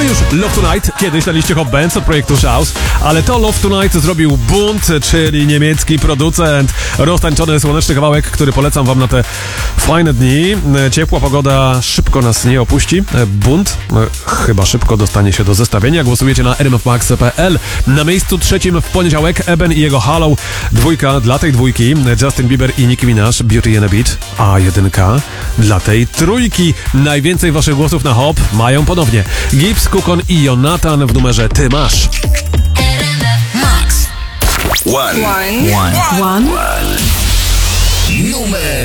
już Love Tonight kiedyś na liście Hot Bands od projektu Shouse, ale to Love Tonight zrobił Bunt, czyli niemiecki producent. Roztańczony, słoneczny kawałek, który polecam wam na te fajne dni. Ciepła pogoda szybko nas nie opuści. Bunt chyba szybko dostanie się do zestawienia. Głosujecie na rmfmax.pl. Na miejscu trzecim w poniedziałek Eben i jego Hollow. Dwójka dla tej dwójki Justin Bieber i Nicki Minaj, Beauty and a Beat. A jedynka dla tej trójki. Najwięcej waszych głosów na Hop mają ponownie Gibbs, Kukon i Jonathan w numerze Ty masz. One. Numer